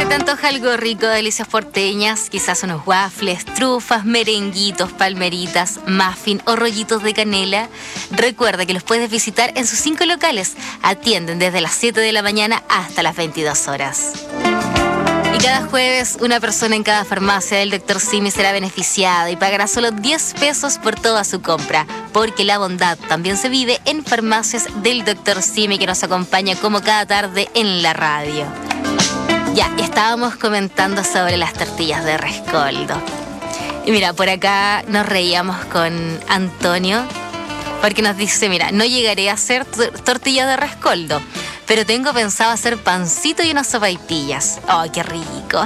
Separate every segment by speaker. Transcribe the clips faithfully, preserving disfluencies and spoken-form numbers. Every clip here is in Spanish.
Speaker 1: te antoja algo rico, delicias porteñas, quizás unos waffles, trufas, merenguitos, palmeritas, muffin o rollitos de canela, recuerda que los puedes visitar en sus cinco locales. Atienden desde las siete de la mañana hasta las veintidós horas. Y cada jueves, una persona en cada farmacia del doctor Simi será beneficiada y pagará solo diez pesos por toda su compra, porque la bondad también se vive en farmacias del doctor Simi, que nos acompaña como cada tarde en la radio. Ya, estábamos comentando sobre las tortillas de rescoldo. Y mira, por acá nos reíamos con Antonio, porque nos dice, mira, no llegaré a hacer t- tortillas de rescoldo, pero tengo pensado hacer pancito y unas sopaipillas. ¡Oh, qué rico!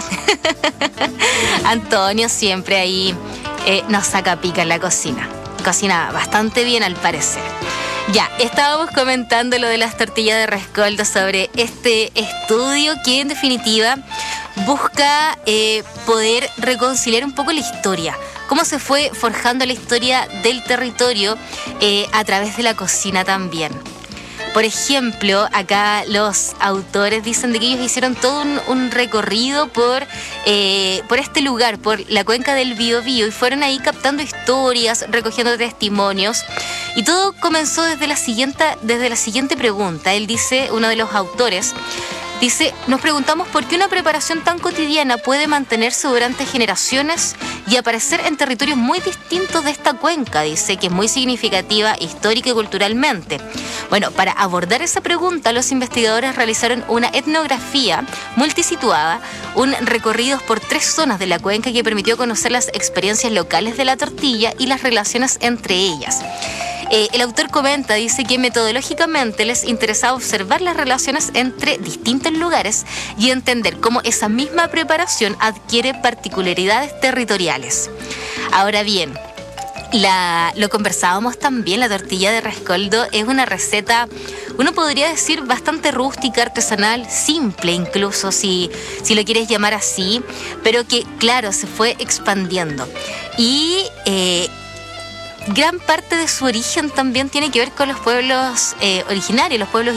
Speaker 1: Antonio siempre ahí eh, nos saca pica en la cocina. Cocina bastante bien al parecer. Ya, estábamos comentando lo de las tortillas de rescoldo, sobre este estudio que en definitiva busca eh, poder reconciliar un poco la historia. Cómo se fue forjando la historia del territorio eh, a través de la cocina también. Por ejemplo, acá los autores dicen de que ellos hicieron todo un, un recorrido por, eh, por este lugar, por la cuenca del Biobío, y fueron ahí captando historias, recogiendo testimonios. Y todo comenzó desde la siguiente, desde la siguiente pregunta. Él dice, uno de los autores, dice, nos preguntamos por qué una preparación tan cotidiana puede mantenerse durante generaciones y aparecer en territorios muy distintos de esta cuenca, dice, que es muy significativa histórica y culturalmente. Bueno, para abordar esa pregunta, los investigadores realizaron una etnografía multisituada, un recorrido por tres zonas de la cuenca que permitió conocer las experiencias locales de la tortilla y las relaciones entre ellas. Eh, el autor comenta, dice que metodológicamente les interesaba observar las relaciones entre distintos lugares y entender cómo esa misma preparación adquiere particularidades territoriales. Ahora bien, la, lo conversábamos también, la tortilla de rescoldo es una receta, uno podría decir, bastante rústica, artesanal, simple incluso, si, si lo quieres llamar así, pero que, claro, se fue expandiendo. Y eh, gran parte de su origen también tiene que ver con los pueblos eh, originarios, los pueblos